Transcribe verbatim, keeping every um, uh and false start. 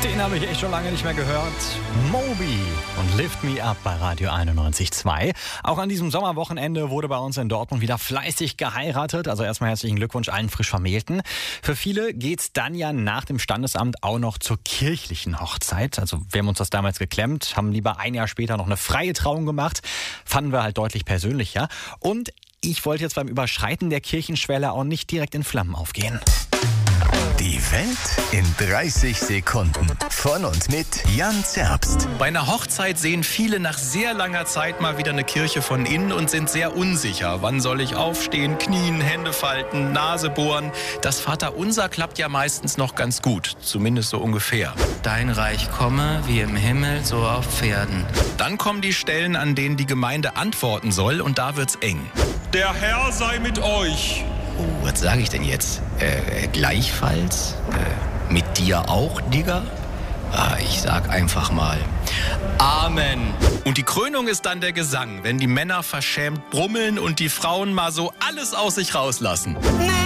Den habe ich echt schon lange nicht mehr gehört. Moby und Lift Me Up bei Radio einundneunzig Komma zwei. Auch an diesem Sommerwochenende wurde bei uns in Dortmund wieder fleißig geheiratet. Also erstmal herzlichen Glückwunsch allen frisch Vermählten. Für viele geht's dann ja nach dem Standesamt auch noch zur kirchlichen Hochzeit. Also wir haben uns das damals geklemmt, haben lieber ein Jahr später noch eine freie Trauung gemacht. Fanden wir halt deutlich persönlicher. Und ich wollte jetzt beim Überschreiten der Kirchenschwelle auch nicht direkt in Flammen aufgehen. Die Welt in dreißig Sekunden. Von und mit Jan Zerbst. Bei einer Hochzeit sehen viele nach sehr langer Zeit mal wieder eine Kirche von innen und sind sehr unsicher. Wann soll ich aufstehen, knien, Hände falten, Nase bohren? Das Vaterunser klappt ja meistens noch ganz gut, zumindest so ungefähr. Dein Reich komme, wie im Himmel, so auf Pferden. Dann kommen die Stellen, an denen die Gemeinde antworten soll, und da wird's eng. Der Herr sei mit euch. Oh, was sage ich denn jetzt? Äh, gleichfalls? Äh, mit dir auch, Digga? Ah, ich sag einfach mal Amen. Und die Krönung ist dann der Gesang, wenn die Männer verschämt brummeln und die Frauen mal so alles aus sich rauslassen.